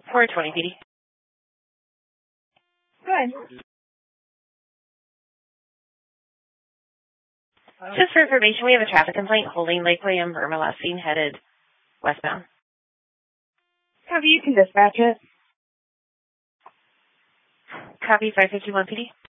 420 PD. Good. Just for information, we have a traffic complaint holding Lake William Vermilessing headed westbound. Copy, you can dispatch it. Copy 551 PD.